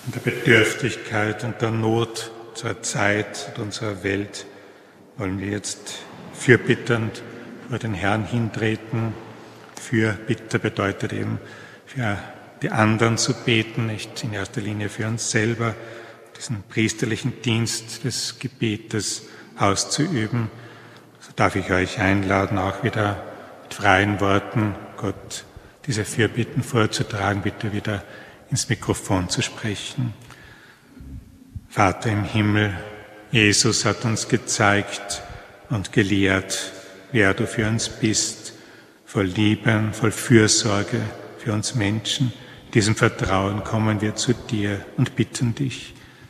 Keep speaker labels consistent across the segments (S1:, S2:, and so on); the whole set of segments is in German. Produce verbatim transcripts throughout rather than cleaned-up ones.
S1: In der Bedürftigkeit und der Not unserer Zeit und unserer Welt wollen wir jetzt fürbitternd vor den Herrn hintreten. Fürbitter bedeutet eben, für die anderen zu beten, nicht in erster Linie für uns selber, diesen priesterlichen Dienst des Gebetes auszuüben. So darf ich euch einladen, auch wieder mit freien Worten Gott diese Fürbitten vorzutragen, bitte wieder ins Mikrofon zu sprechen. Vater im Himmel, Jesus hat uns gezeigt und gelehrt, wer du für uns bist, voll Liebe, voll Fürsorge für uns Menschen. In diesem Vertrauen kommen wir zu dir und bitten dich.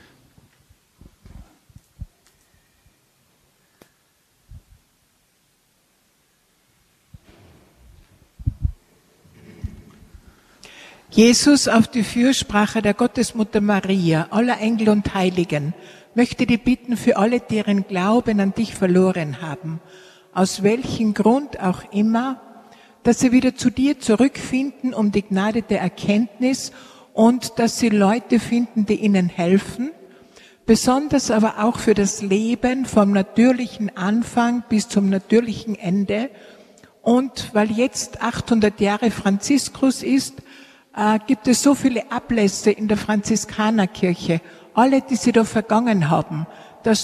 S2: Jesus, auf die Fürsprache der Gottesmutter Maria, aller Engel und Heiligen, möchte dich bitten für alle, deren Glauben an dich verloren haben, aus welchem Grund auch immer, dass sie wieder zu dir zurückfinden um die Gnade der Erkenntnis und dass sie Leute finden, die ihnen helfen, besonders aber auch für das Leben vom natürlichen Anfang bis zum natürlichen Ende. Und weil jetzt achthundert Jahre Franziskus ist, äh, gibt es so viele Ablässe in der Franziskanerkirche, alle, die sie da vergangen haben,